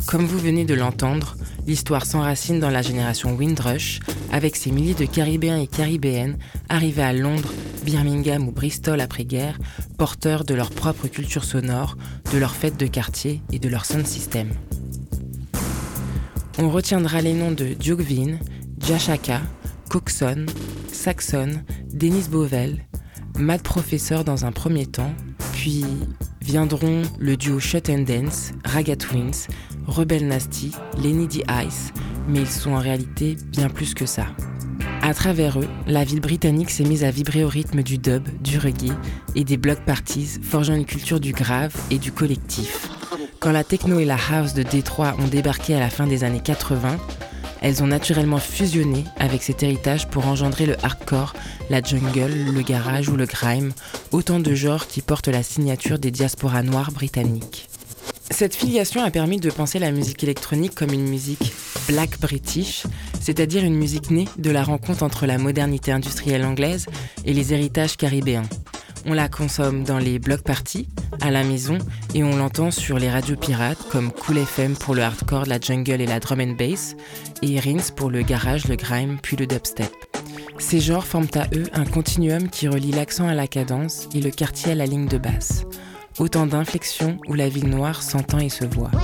Comme vous venez de l'entendre, l'histoire s'enracine dans la génération Windrush, avec ces milliers de Caribéens et Caribéennes arrivés à Londres, Birmingham ou Bristol après-guerre, porteurs de leur propre culture sonore, de leurs fêtes de quartier et de leur sound system. On retiendra les noms de Duke Vine, Jashaka, Coxon, Saxon, Dennis Bovell, Mad Professor dans un premier temps, puis viendront le duo Shut and Dance, Raga Twins, Rebel Nasty, Lenny D. Ice, mais ils sont en réalité bien plus que ça. À travers eux, la ville britannique s'est mise à vibrer au rythme du dub, du reggae et des block parties, forgeant une culture du grave et du collectif. Quand la techno et la house de Détroit ont débarqué à la fin des années 80, elles ont naturellement fusionné avec cet héritage pour engendrer le hardcore, la jungle, le garage ou le grime, autant de genres qui portent la signature des diasporas noires britanniques. Cette filiation a permis de penser la musique électronique comme une musique black british, c'est-à-dire une musique née de la rencontre entre la modernité industrielle anglaise et les héritages caribéens. On la consomme dans les block parties, à la maison, et on l'entend sur les radios pirates comme Cool FM pour le hardcore, la jungle et la drum and bass, et Rins pour le garage, le grime, puis le dubstep. Ces genres forment à eux un continuum qui relie l'accent à la cadence et le quartier à la ligne de basse. Autant d'inflexions où la ville noire s'entend et se voit.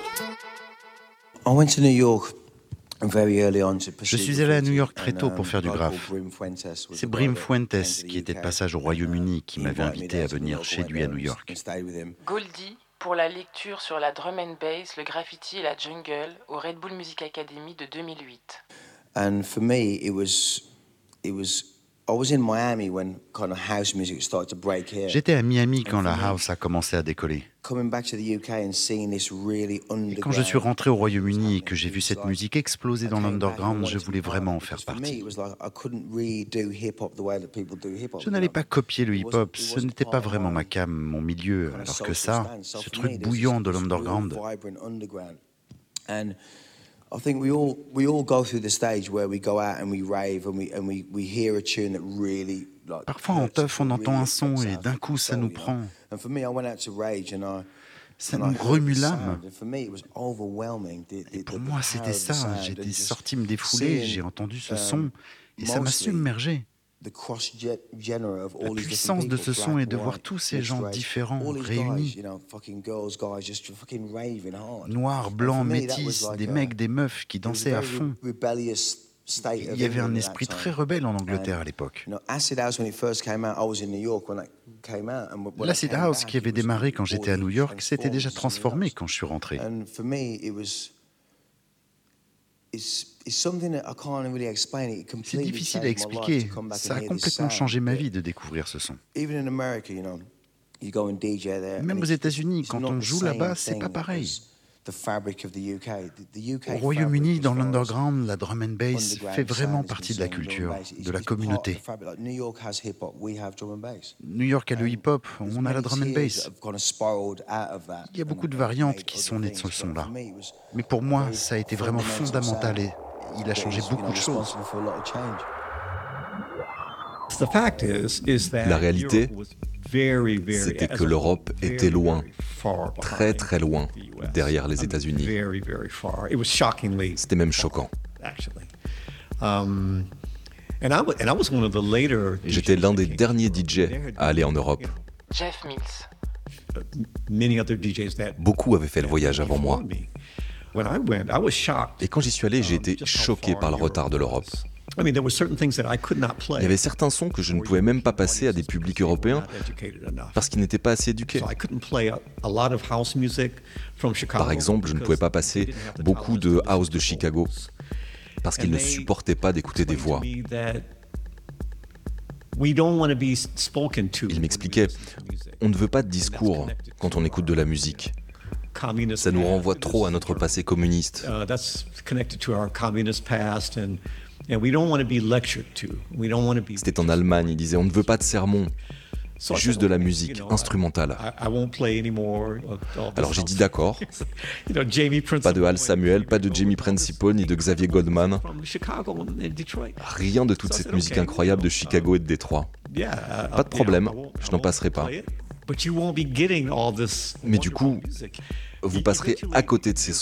Je suis allé à New York très tôt pour faire du graphe. C'est Brim Fuentes qui était de passage au Royaume-Uni qui m'avait invité à venir chez lui à New York. Goldie pour la lecture sur la drum and bass, le graffiti et la jungle au Red Bull Music Academy de 2008. And for me, I was in Miami when kind of house music started to break here. J'étais à Miami quand la house a commencé à décoller. Coming back to the UK and seeing this really underground. Et quand je suis rentré au Royaume-Uni et que j'ai vu cette musique exploser dans l'underground, je voulais vraiment en faire partie. Je n'allais pas copier le hip-hop, ce n'était pas vraiment ma cam, mon milieu, alors que ça, ce truc bouillant de l'underground. I think we all go through the stage where we go out and we rave and we hear a tune that really like. Parfois en teuf, on entend un son et d'un coup ça nous prend. And for me, I went out to rage and ça nous remue l'âme. Et pour moi, c'était ça. J'étais sorti me défouler, j'ai entendu ce son et ça m'a submergé. La puissance de ce son est de voir tous ces gens différents, réunis. Noirs, blancs, métis, des mecs, des meufs qui dansaient à fond. Il y avait un esprit très rebelle en Angleterre à l'époque. L'Acid House qui avait démarré quand j'étais à New York s'était déjà transformé quand je suis rentré. C'est difficile à expliquer. Ça a complètement changé ma vie de découvrir ce son. Même aux États-Unis, quand on joue là-bas, c'est pas pareil. Au Royaume-Uni, dans l'underground, la drum and bass fait vraiment partie de la culture, de la communauté. New York a le hip-hop, on a la drum and bass. Il y a beaucoup de variantes qui sont nées de ce son-là. Mais pour moi, ça a été vraiment fondamental et il a changé beaucoup de choses. La réalité, c'était que l'Europe était loin, très très loin, derrière les États-Unis. C'était même choquant. J'étais l'un des derniers DJ à aller en Europe. Jeff Mills. Beaucoup avaient fait le voyage avant moi. Et quand j'y suis allé, j'ai été choqué par le retard de l'Europe. Il y avait certains sons que je ne pouvais même pas passer à des publics européens parce qu'ils n'étaient pas assez éduqués. Par exemple, je ne pouvais pas passer beaucoup de house de Chicago parce qu'ils ne supportaient pas d'écouter des voix. Il m'expliquait, on ne veut pas de discours quand on écoute de la musique. Ça nous renvoie trop à notre passé communiste. C'était en Allemagne, il disait, on ne veut pas de sermon, juste de la musique instrumentale. Alors j'ai dit d'accord, pas de Hal Samuel, pas de Jamie Principal, ni de Xavier Goldman, rien de toute cette musique incroyable de Chicago et de Détroit. Pas de problème, je n'en passerai pas. Mais du coup, vous passerez à côté de ces